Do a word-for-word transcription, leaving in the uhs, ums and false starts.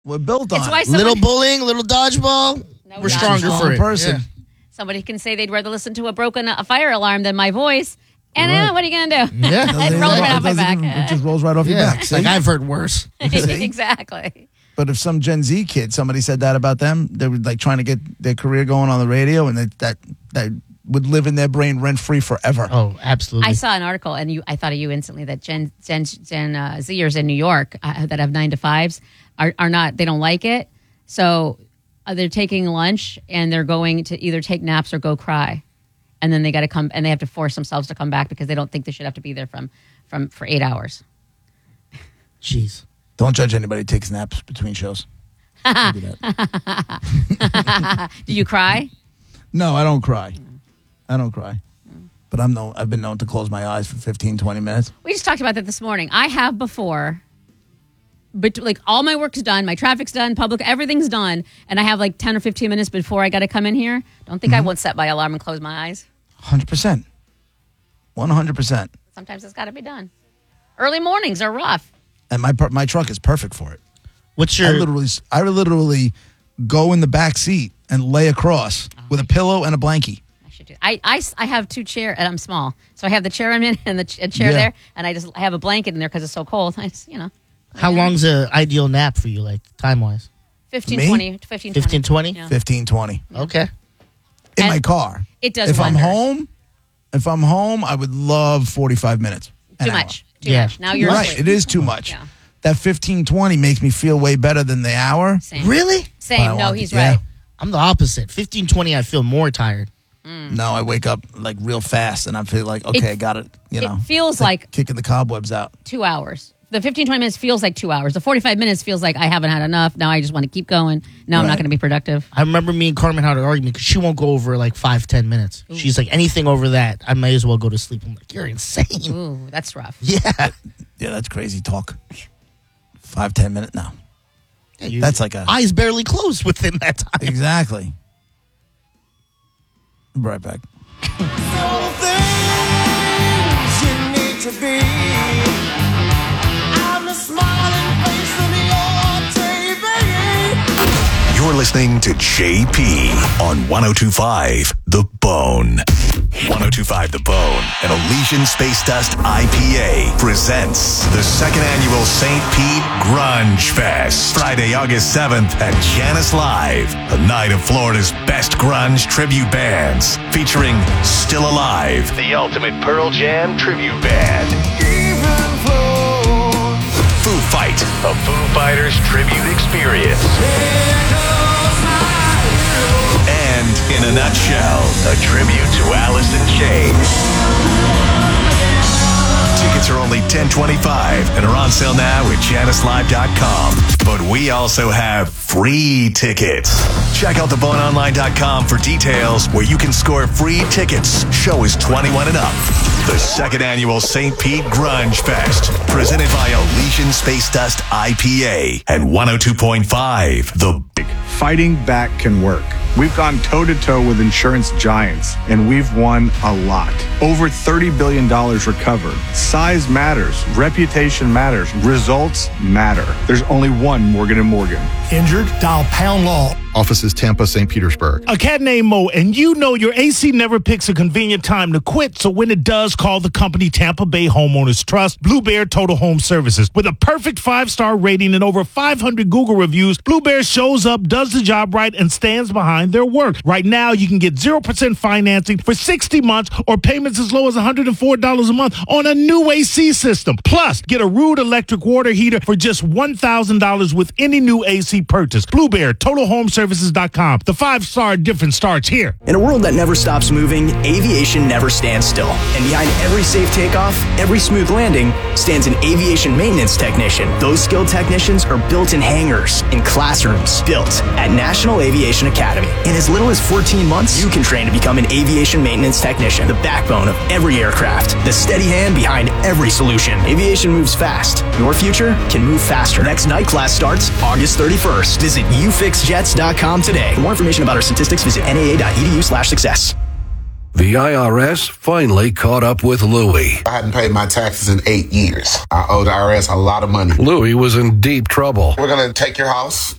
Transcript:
We're built on It's why it. someone- Little bullying, little dodgeball. No We're dodgeball. stronger Strong for it. person. Yeah. Somebody can say they'd rather listen to a broken a fire alarm than my voice. And Right. uh, what are you going to do? Yeah. It rolls right off my It doesn't back. even- It just rolls right off your Yeah. back. Like See? I've heard worse. See? Exactly. But if some Gen Z kid, somebody said that about them, they were like trying to get their career going on the radio, and that that, that would live in their brain rent free forever. Oh, absolutely. I saw an article, and you, I thought of you instantly, that Gen Gen, Gen uh, Zers in New York uh, that have nine to fives are, are not, they don't like it. So uh, they're taking lunch, and they're going to either take naps or go cry. And then they got to come, and they have to force themselves to come back because they don't think they should have to be there from, from for eight hours. Jeez. Don't judge anybody who takes naps between shows. Don't do that. Do you cry? No, I don't cry. I don't cry. But I'm known, I've been known to close my eyes for fifteen, twenty minutes. We just talked about that this morning. I have before, but like all my work's done, my traffic's done, public, everything's done, and I have like ten or fifteen minutes before I got to come in here. Don't think I won't set my alarm and close my eyes. one hundred percent. one hundred percent. Sometimes it's got to be done. Early mornings are rough. And my per- my truck is perfect for it. What's I your literally I literally go in the back seat and lay across with a pillow and a blankie. I should do. I, I, I have two chairs, and I'm small, so I have the chair I'm in and the ch- a chair Yeah. there, and I just I have a blanket in there because it's so cold. I just, you know, how long's an ideal nap for you, like time wise? fifteen, Me? twenty, fifteen, fifteen, twenty? Yeah. fifteen, twenty. Okay. In And my car. it does If I'm wonders. home, if I'm home, I would love forty-five minutes. an Too hour. much. Too Yeah. much. Now you're Right. asleep. It is too much. Yeah. That fifteen, twenty makes me feel way better than the hour. Same. Really? But I Same. No, want- he's yeah. right. I'm the opposite. fifteen, twenty, I feel more tired. No, I wake up like real fast and I feel like, okay, It- I got it. You it know, feels It's like- kicking the cobwebs out. Two hours. The fifteen, twenty minutes feels like two hours. The forty-five minutes feels like I haven't had enough. Now I just want to keep going. Now I'm not Right. going to be productive. I remember me and Carmen had an argument because she won't go over like five, ten minutes. She's like, anything over that, I may as well go to sleep. I'm like, you're insane. Ooh, that's rough. Yeah. Yeah, that's crazy talk. Five, ten minutes now. Yeah, your That's like a- eyes barely closed within that time. Exactly. Be right back. You're listening to J P on one oh two point five The Bone. one oh two point five The Bone and Elysian Space Dust I P A presents the second annual Saint Pete Grunge Fest. Friday, August seventh at Janice Live, a night of Florida's best grunge tribute bands, featuring Still Alive, the ultimate Pearl Jam tribute band. Foo Fight, a Foo Fighters tribute experience. And in a nutshell, a tribute to Alice in Chains. Tickets are only ten twenty-five and are on sale now at janice live dot com. But we also have free tickets. Check out the bone online dot com for details where you can score free tickets. Show is twenty-one and up. The second annual Saint Pete Grunge Fest, presented by Elysian Space Dust I P A and one oh two point five The Big. Fighting back can work. We've gone toe-to-toe with insurance giants, and we've won a lot. Over thirty billion dollars recovered. Size matters. Reputation matters. Results matter. There's only one Morgan and Morgan. Injured? Dial Pound Law. Offices Tampa, Saint Petersburg. A cat named Mo, and you know your A C never picks a convenient time to quit, so when it does, call the company Tampa Bay Homeowners Trust, Blue Bear Total Home Services. With a perfect five-star rating and over five hundred Google reviews, Blue Bear shows up, does the job right, and stands behind their work. Right now, you can get zero percent financing for sixty months or payments as low as one hundred four dollars a month on a new A C system. Plus, get a Rude electric water heater for just one thousand dollars with any new A C purchase. Blue Bear Total Home Services. Services dot com. The five-star difference starts here. In a world that never stops moving, aviation never stands still. And behind every safe takeoff, every smooth landing, stands an aviation maintenance technician. Those skilled technicians are built in hangars, in classrooms, built at National Aviation Academy. In as little as fourteen months, you can train to become an aviation maintenance technician, the backbone of every aircraft, the steady hand behind every solution. Aviation moves fast. Your future can move faster. Next night class starts August thirty-first. Visit you fix jets dot com today. For more information about our statistics, visit N A A dot E D U slash success. The I R S finally caught up with Louie. I hadn't paid my taxes in eight years. I owe the I R S a lot of money. Louie was in deep trouble. We're going to take your house,